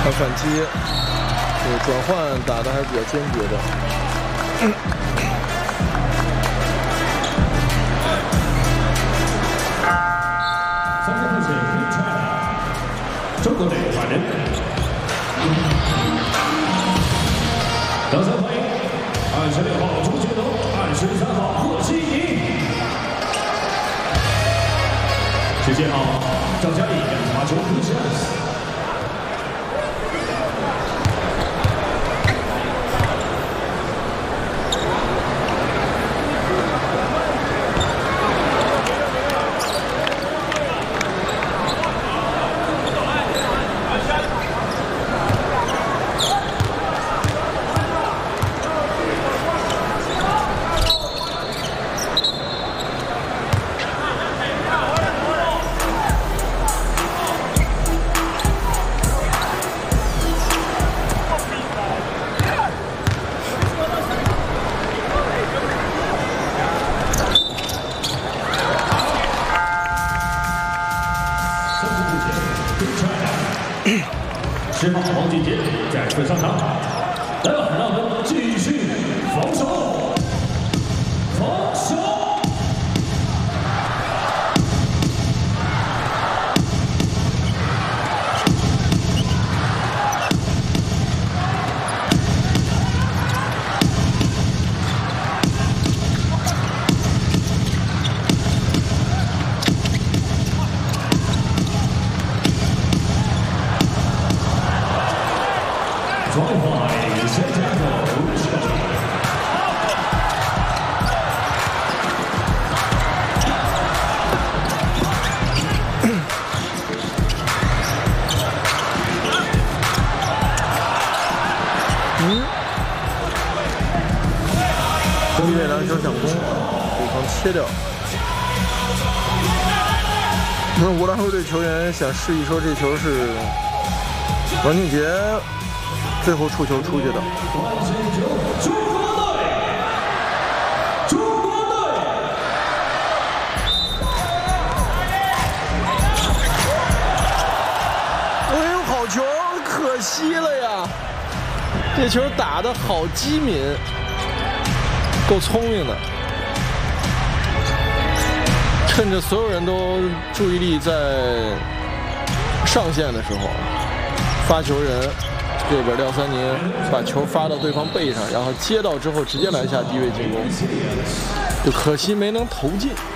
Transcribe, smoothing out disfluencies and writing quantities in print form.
他反击，转换打得还是比较坚决的。 3分钟前，中国队换人。掌声欢迎26号朱学龙，23号贺西宁，17号张嘉译发球扑下。 10号王俊杰再次上场，来吧，让我们继续防守，防守。 中越篮球抢攻，对方切掉。那乌拉圭队球员想示意说这球是王俊杰最后触球出去的。哎呦，好球，可惜了呀！这球打得好机敏。 够聪明的，趁着所有人都注意力在上线的时候，发球人这边廖三宁把球发到对方背上，然后接到之后直接拦下低位进攻，就可惜没能投进。